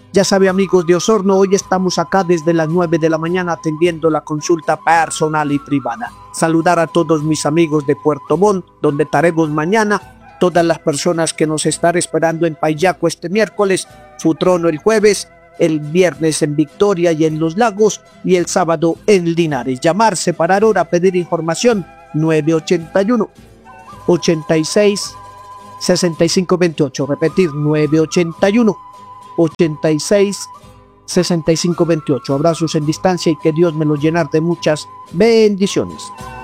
Ya sabe, amigos de Osorno, hoy estamos acá desde las 9 de la mañana atendiendo la consulta personal y privada. Saludar a todos mis amigos de Puerto Montt, donde estaremos mañana, todas las personas que nos están esperando en Payaco este miércoles, Futrono el jueves, el viernes en Victoria y en Los Lagos y el sábado en Linares. Llamar, separar hora, pedir información 981 86 65 28. Repetir 981 86 65 28. Abrazos en distancia y que Dios me los llene de muchas bendiciones.